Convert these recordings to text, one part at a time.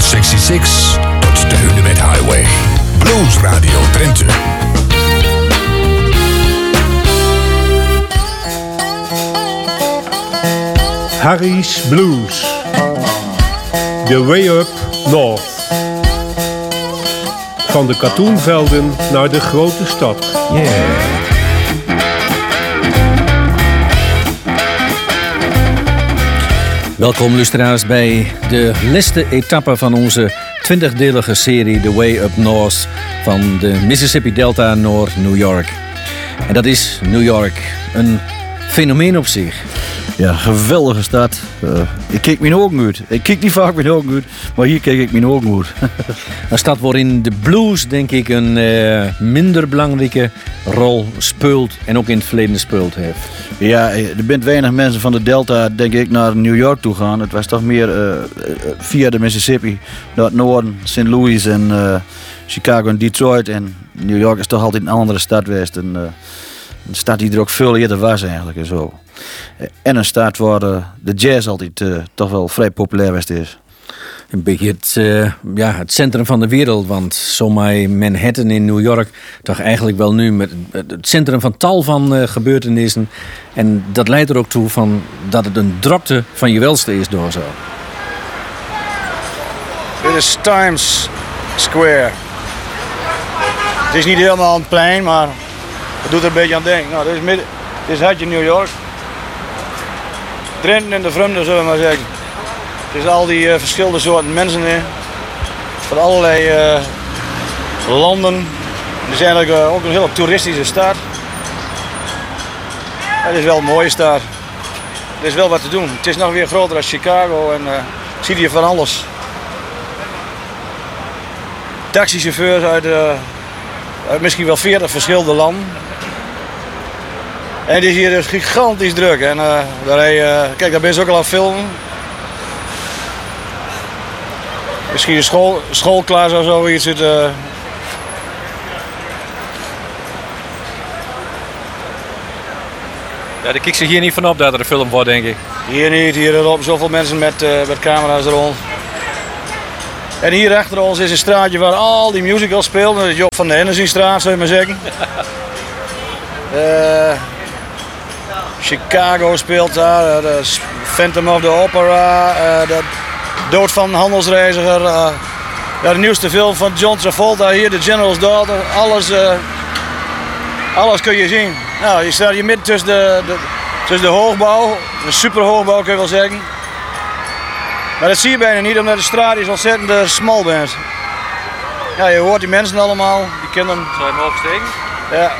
66 tot de Hunebed Highway. Blues Radio Drenthe. Harry's Blues. The Way Up North. Van de katoenvelden naar de grote stad. Yeah. Welkom luisteraars bij de laatste etappe van onze 20-delige serie The Way Up North van de Mississippi Delta naar New York. En dat is New York, een fenomeen op zich. Ja, geweldige stad. Ik kijk mijn ogen uit. Ik kijk niet vaak mijn ogen uit, maar hier kijk ik mijn ogen uit. Een stad waarin de blues, denk ik, een minder belangrijke rol speelt en ook in het verleden speelt heeft. Ja, er bent weinig mensen van de Delta, denk ik, naar New York toe gaan. Het was toch meer via de Mississippi naar het noorden, St. Louis en Chicago en Detroit. En New York is toch altijd een andere stad geweest. Een stad die er ook veel eerder was eigenlijk en zo. En een stad waar de jazz altijd toch wel vrij populair is. Een beetje het centrum van de wereld, want zomaar Manhattan in New York toch eigenlijk wel nu met het centrum van tal van gebeurtenissen. En dat leidt er ook toe van dat het een drokte van je welste is door zo. Dit is Times Square. Het is niet helemaal een plein, maar het doet er een beetje aan denken. Nou, dit is hartje New York. Drenthe en de vreemde, zullen we maar zeggen. Het is al die verschillende soorten mensen in. Van allerlei landen. Het is eigenlijk ook een hele toeristische stad. Het is wel een mooie stad. Er is wel wat te doen. Het is nog weer groter dan Chicago en zie je van alles. Taxichauffeurs uit misschien wel 40 verschillende landen. En het is hier dus gigantisch druk. En kijk, daar ben je ook al aan het filmen. Misschien een schoolklas of zoiets. Ja, daar kijk ze hier niet van op dat er een film wordt, denk ik. Hier niet, hier lopen zoveel mensen met camera's rond. En hier achter ons is een straatje waar al die musicals spelen. Dat is Job van de Hennessystraat, zou je maar zeggen. Chicago speelt daar, de Phantom of the Opera, de Dood van een handelsreiziger, de nieuwste film van John Travolta hier, The General's Daughter, alles kun je zien. Nou, je staat hier midden tussen de hoogbouw, de superhoogbouw kun je wel zeggen. Maar dat zie je bijna niet, omdat de straat is ontzettend smal bent. Ja, je hoort die mensen allemaal, die kinderen. Zou je hem opsteken? Ja.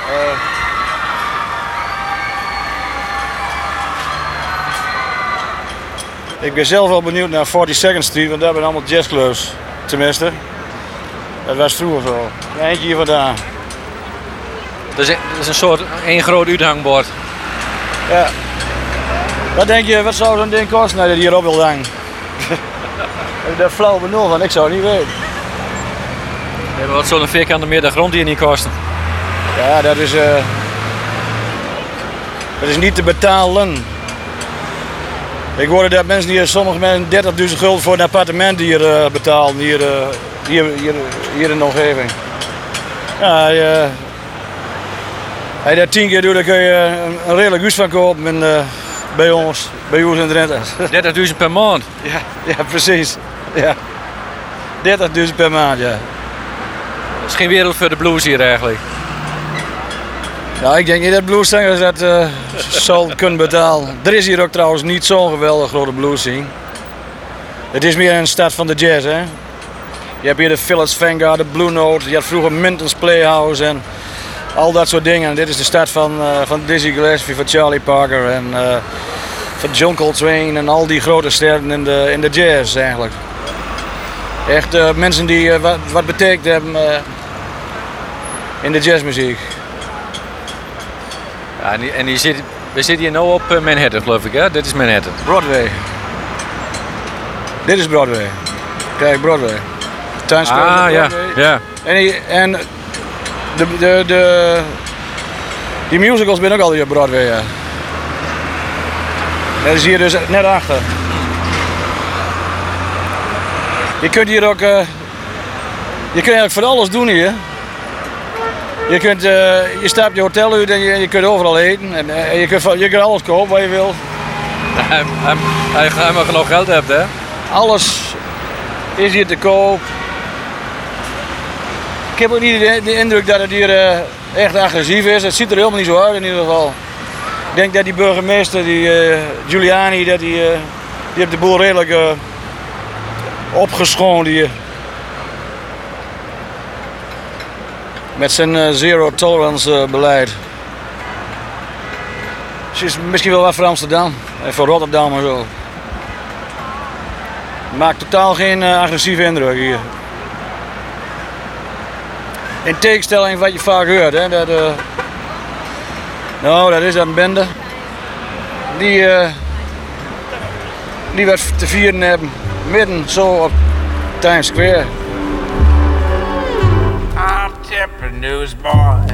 Ik ben zelf wel benieuwd naar 42nd Street, want daar zijn allemaal jazzclubs. Tenminste, dat was vroeger zo. Eentje hier vandaan. Dat is een soort één groot uithangbord. Ja. Wat denk je, wat zou zo'n ding kosten als je die hierop wil hangen? Heb je daar flauw benul van? Ik zou het niet weten. Ja, maar wat zou een vierkante meter grond hier niet kosten? Ja, dat is niet te betalen. Ik hoorde dat mensen hier, sommige mensen 30.000 gulden voor een appartement hier betalen, hier in de omgeving. Ja, als je dat 10 keer doet, dan kun je een redelijk huis van kopen bij ons in Drenthe. 30.000 per maand? Ja, precies. Ja. 30.000 per maand, ja. Dat is geen wereld voor de blues hier eigenlijk. Ja, ik denk niet dat blueszangers dat zal kunnen betalen. Er is hier ook trouwens niet zo'n geweldig grote blues scene. Het is meer een stad van de jazz, hè. Je hebt hier de Phillips Vanguard, de Blue Note, je had vroeger Minton's Playhouse en al dat soort dingen. Dit is de stad van Dizzy Gillespie, van Charlie Parker en van John Coltrane en al die grote sterren in de jazz eigenlijk. Echt mensen die wat betekend hebben in de jazzmuziek. Ja, en we zitten hier nu op Manhattan, geloof ik, hè? Dit is Manhattan. Broadway. Dit is Broadway. Kijk, Broadway. Times Square. Ja, ja. En die musicals zijn ook altijd op Broadway, ja. Dat is hier dus net achter. Je kunt hier ook... je kunt eigenlijk voor alles doen hier. Je stapt je hotel uit en je kunt overal eten. En je kunt alles kopen wat je wilt. Als je maar genoeg geld hebt, hè? Alles is hier te koop. Ik heb ook niet de indruk dat het hier echt agressief is. Het ziet er helemaal niet zo uit in ieder geval. Ik denk dat die burgemeester, die Giuliani, die heeft de boel redelijk opgeschoond hier. Met zijn zero tolerance beleid. Het is misschien wel wat voor Amsterdam en voor Rotterdam en zo. Maakt totaal geen agressieve indruk hier. In tegenstelling wat je vaak hoort, hè, dat is dat een bende. Die wat te vieren hebben, midden zo op Times Square. I'm Tipping Newsboy.